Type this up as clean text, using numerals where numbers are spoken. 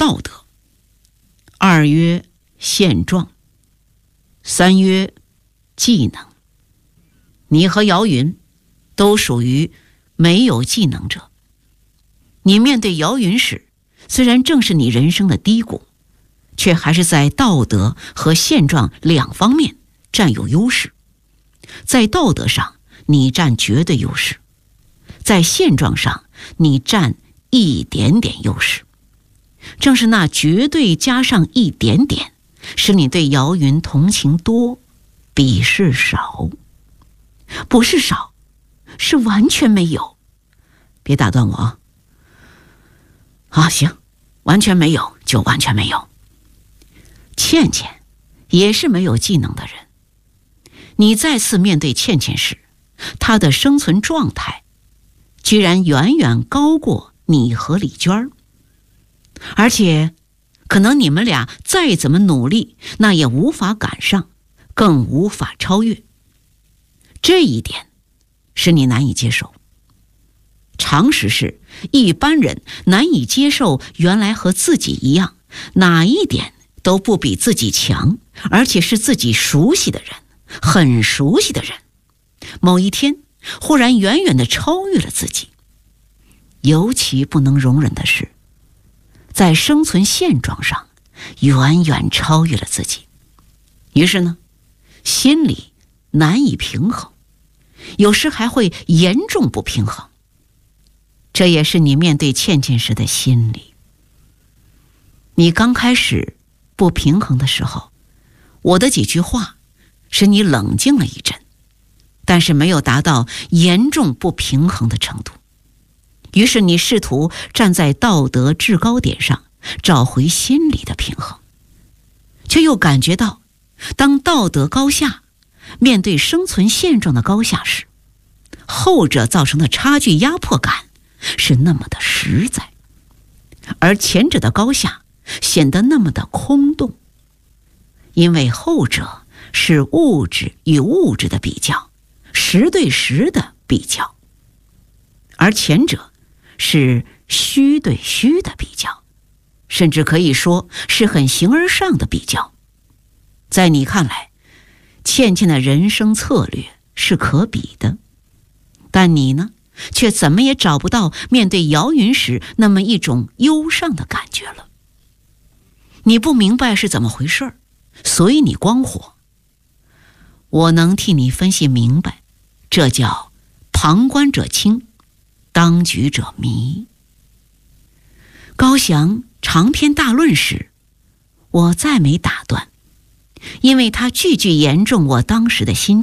道德；2曰现状；3曰技能。你和姚云都属于没有技能者。你面对姚云时，虽然正是你人生的低谷，却还是在道德和现状两方面占有优势。在道德上，你占绝对优势；在现状上，你占一点点优势。正是那绝对加上一点点，使你对姚云同情多，鄙视少。不是少，是完全没有。别打断我啊！行，完全没有就完全没有。倩倩也是没有技能的人。你再次面对倩倩时，她的生存状态居然远远高过你和李娟儿，而且可能你们俩再怎么努力，那也无法赶上，更无法超越。这一点使你难以接受。常识是，一般人难以接受原来和自己一样，哪一点都不比自己强，而且是自己熟悉的人，很熟悉的人，某一天忽然远远地超越了自己。尤其不能容忍的是，在生存现状上远远超越了自己。于是呢，心里难以平衡，有时还会严重不平衡。这也是你面对倩倩时的心理。你刚开始不平衡的时候，我的几句话使你冷静了一阵，但是没有达到严重不平衡的程度。于是你试图站在道德制高点上找回心理的平衡，却又感觉到当道德高下面对生存现状的高下时，后者造成的差距压迫感是那么的实在，而前者的高下显得那么的空洞。因为后者是物质与物质的比较，实对实的比较，而前者是虚对虚的比较，甚至可以说是很形而上的比较。在你看来，倩倩的人生策略是可比的，但你呢，却怎么也找不到面对姚云时那么一种忧伤的感觉了。你不明白是怎么回事，所以你光火。我能替你分析明白，这叫旁观者清，当局者迷。高翔长篇大论时，我再没打断，因为他句句言中我当时的心